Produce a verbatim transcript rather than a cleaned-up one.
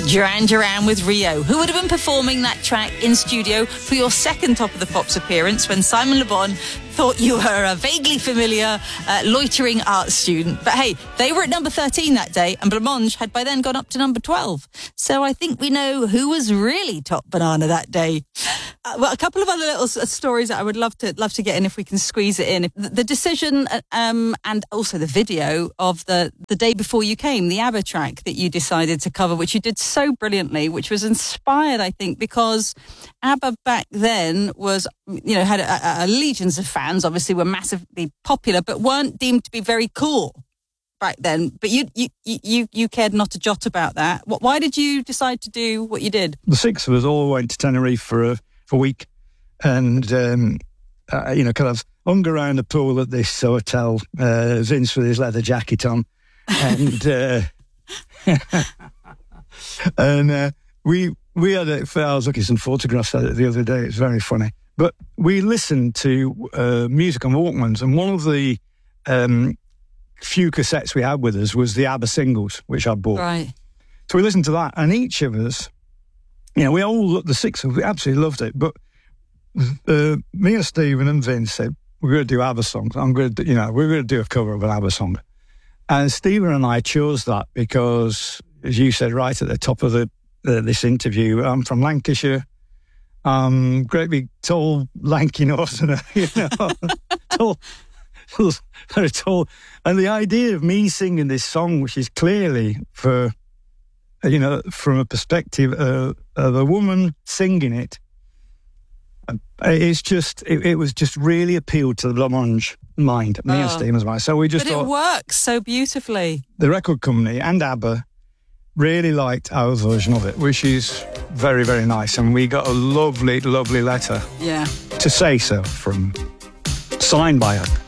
Duran Duran with Rio, who would have been performing that track in studio for your second Top of the Pops appearance when Simon Le Bon thought you were a vaguely familiar uh, loitering art student. But hey, they were at number thirteen that day, and Blancmange had by then gone up to number twelve. So I think we know who was really top banana that day. Uh, well, a couple of other little s- stories that I would love to love to get in if we can squeeze it in. The, the decision um, and also the video of the, the Day Before You Came, the ABBA track that you decided to cover, which you did so brilliantly, which was inspired, I think, because ABBA back then was, you know, had a, a, a legions of fans, obviously were massively popular, but weren't deemed to be very cool back then. But you you you you cared not a jot about that. Why did you decide to do what you did? The six of us all went to Tenerife for a, for a week, and um, uh, you know, kind of hung around the pool at this hotel. Uh, Vince with his leather jacket on, and uh, and uh, we we had a, I was looking at some photographs of it the other day. It's very funny. But we listened to uh, music on Walkmans, and one of the um, few cassettes we had with us was the ABBA singles, which I bought. Right. So we listened to that, and each of us, you know, we all, the six of us, we absolutely loved it. But uh, me and Stephen and Vince said, we're going to do ABBA songs. I'm going to, you know, we're going to do a cover of an ABBA song. And Stephen and I chose that because, as you said right at the top of the uh, this interview, I'm from Lancashire. Um, great big, tall, lanky northerner, you know, tall, very tall. And the idea of me singing this song, which is clearly for, you know, from a perspective uh, of a woman singing it, it's just, it, it was just really appealed to the Blancmange mind, me oh. and Stephen's mind. So we just but thought. But it works so beautifully. The record company and ABBA really liked our version of it, which is very, very nice. And we got a lovely, lovely letter yeah. to say so from, signed by her.